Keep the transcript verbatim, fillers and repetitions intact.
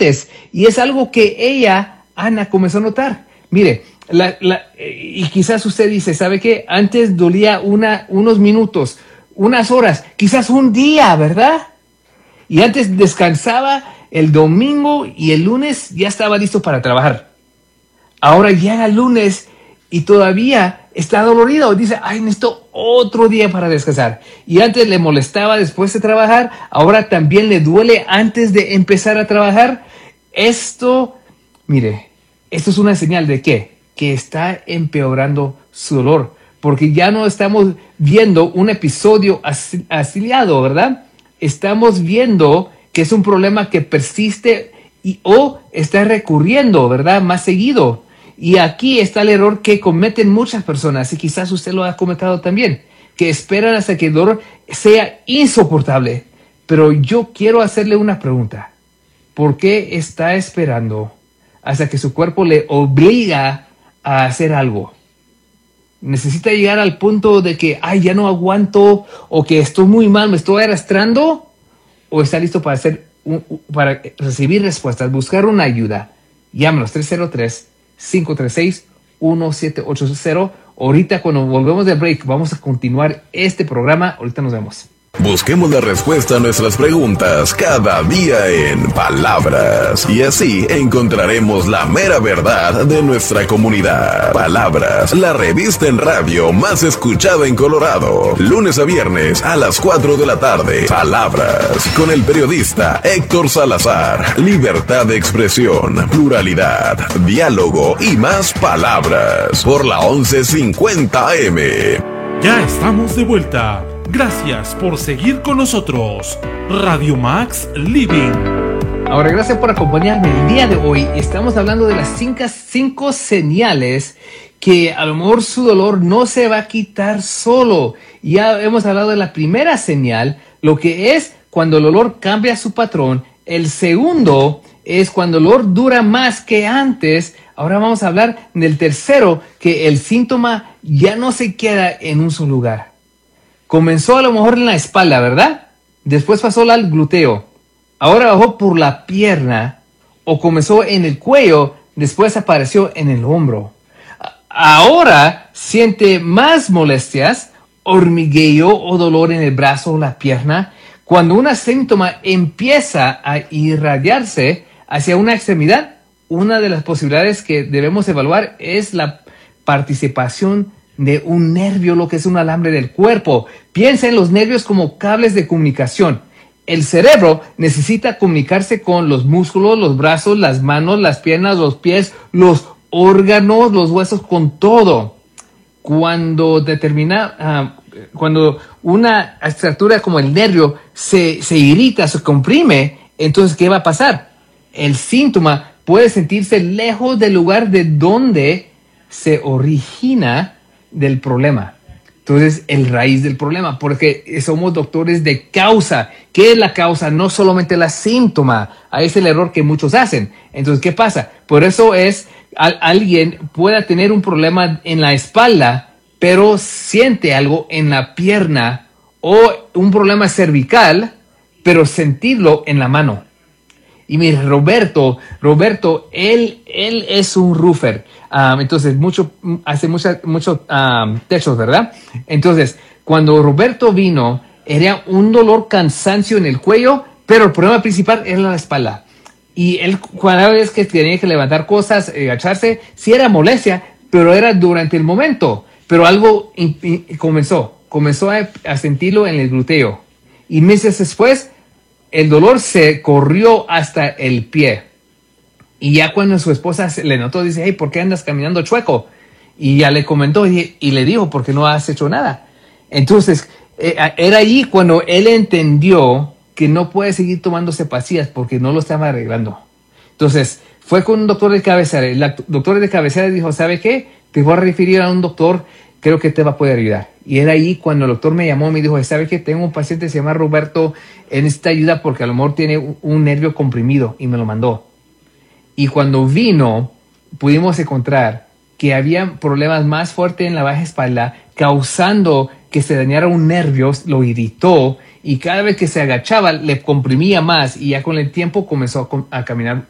antes. Y es algo que ella, Ana, comenzó a notar. Mire, la, la, y quizás usted dice, ¿sabe qué? Antes dolía una, unos minutos, unas horas, quizás un día, ¿verdad? Y antes descansaba el domingo y el lunes ya estaba listo para trabajar. Ahora llega el lunes y todavía está dolorido. Dice, ay, necesito otro día para descansar. Y antes le molestaba después de trabajar, ahora también le duele antes de empezar a trabajar. Esto, mire, esto es una señal de ¿qué? Que está empeorando su dolor. Porque ya no estamos viendo un episodio aislado, ¿verdad? Estamos viendo que es un problema que persiste y o está recurriendo, ¿verdad? Más seguido. Y aquí está el error que cometen muchas personas, y quizás usted lo ha comentado también, que esperan hasta que el dolor sea insoportable. Pero yo quiero hacerle una pregunta. ¿Por qué está esperando hasta que su cuerpo le obliga a hacer algo? ¿Necesita llegar al punto de que, ay, ya no aguanto, o que estoy muy mal, me estoy arrastrando? ¿O está listo para, hacer un, para recibir respuestas, buscar una ayuda? Llámenos tres cero tres, cinco tres seis, uno siete ocho cero. Ahorita cuando volvemos del break vamos a continuar este programa. Ahorita nos vemos. Busquemos la respuesta a nuestras preguntas cada día en Palabras, y así encontraremos la mera verdad de nuestra comunidad. Palabras, la revista en radio más escuchada en Colorado, lunes a viernes a las cuatro de la tarde. Palabras, con el periodista Héctor Salazar. Libertad de expresión, pluralidad, diálogo y más palabras, por la once cincuenta A M. Ya estamos de vuelta. Gracias por seguir con nosotros. Radio Max Living. Ahora, gracias por acompañarme el día de hoy. Estamos hablando de las cinco, cinco señales que a lo mejor su dolor no se va a quitar solo. Ya hemos hablado de la primera señal, lo que es cuando el dolor cambia su patrón. El segundo es cuando el dolor dura más que antes. Ahora vamos a hablar del tercero, que el síntoma ya no se queda en un solo lugar. Comenzó a lo mejor en la espalda, ¿verdad? Después pasó al glúteo. Ahora bajó por la pierna. O comenzó en el cuello. Después apareció en el hombro. Ahora siente más molestias, hormigueo o dolor en el brazo o la pierna. Cuando un síntoma empieza a irradiarse hacia una extremidad, una de las posibilidades que debemos evaluar es la participación de un nervio, lo que es un alambre del cuerpo. Piensa en los nervios como cables de comunicación. El cerebro necesita comunicarse con los músculos, los brazos, las manos, las piernas, los pies, los órganos, los huesos, con todo. Cuando determina, uh, cuando una estructura como el nervio se, se irrita, se comprime, entonces, ¿qué va a pasar? El síntoma puede sentirse lejos del lugar de donde se origina del problema. Entonces, el raíz del problema, porque somos doctores de causa. ¿Qué es la causa? No solamente la síntoma. Ahí es el error que muchos hacen. Entonces, ¿qué pasa? Por eso es, a, alguien pueda tener un problema en la espalda, pero siente algo en la pierna, o un problema cervical, pero sentirlo en la mano. Y mire, Roberto, Roberto, él, él es un roofer. Um, entonces, mucho, hace muchos mucho, um, techos, ¿verdad? Entonces, cuando Roberto vino, era un dolor, cansancio en el cuello, pero el problema principal era la espalda. Y él, cada vez que tenía que levantar cosas, agacharse, sí era molestia, pero era durante el momento. Pero algo in, in, comenzó, comenzó a, a sentirlo en el glúteo. Y meses después, el dolor se corrió hasta el pie. Y ya cuando su esposa le notó, dice, hey, ¿por qué andas caminando chueco? Y ya le comentó y, y le dijo, ¿por qué no has hecho nada? Entonces, eh, era allí cuando él entendió que no puede seguir tomándose pastillas porque no lo estaba arreglando. Entonces, fue con un doctor de cabecera. El doctor de cabecera dijo, ¿sabe qué? Te voy a referir a un doctor, creo que te va a poder ayudar. Y era ahí cuando el doctor me llamó y me dijo, ¿sabe qué? Tengo un paciente que se llama Roberto, él necesita ayuda porque a lo mejor tiene un, un nervio comprimido, y me lo mandó. Y cuando vino, pudimos encontrar que había problemas más fuertes en la baja espalda, causando que se dañara un nervio, lo irritó, y cada vez que se agachaba le comprimía más, y ya con el tiempo comenzó a, a caminar